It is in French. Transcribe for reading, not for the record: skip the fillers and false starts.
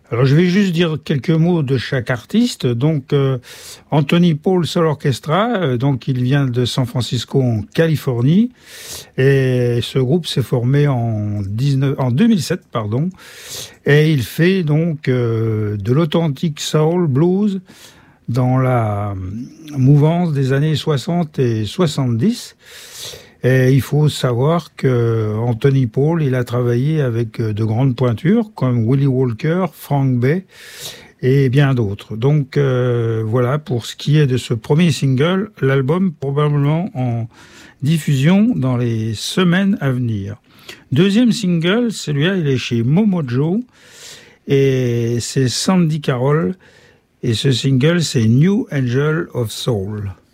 Alors je vais juste dire quelques mots de chaque artiste. Donc Anthony Paul Soul Orchestra, donc il vient de San Francisco en Californie et ce groupe s'est formé en 2007 pardon, et il fait donc de l'authentique soul blues dans la mouvance des années 60 et 70. Et il faut savoir que Anthony Paul, il a travaillé avec de grandes pointures comme Willie Walker, Frank Bay et bien d'autres. Donc voilà pour ce qui est de ce premier single, l'album probablement en diffusion dans les semaines à venir. Deuxième single, celui-là il est chez Momo Joe et c'est Sandy Carroll et ce single c'est New Angel of Soul.